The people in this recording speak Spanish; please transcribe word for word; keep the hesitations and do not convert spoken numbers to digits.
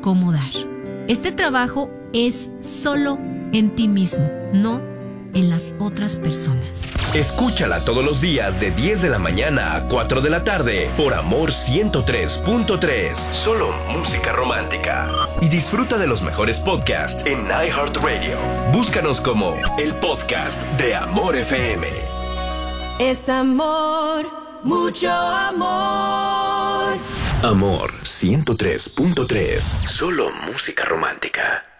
acomodar. Este trabajo es solo en ti mismo, no en las otras personas. Escúchala todos los días de diez de la mañana a cuatro de la tarde por Amor ciento tres punto tres. Solo música romántica. Y disfruta de los mejores podcasts en iHeartRadio. Búscanos como el podcast de Amor F M. Es amor, mucho amor. Amor ciento tres punto tres. Solo música romántica.